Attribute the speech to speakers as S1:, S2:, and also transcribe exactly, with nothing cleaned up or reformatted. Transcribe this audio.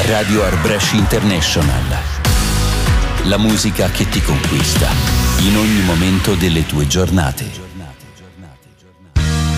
S1: Radio Airbrush International. La musica che ti conquista in ogni momento delle tue giornate.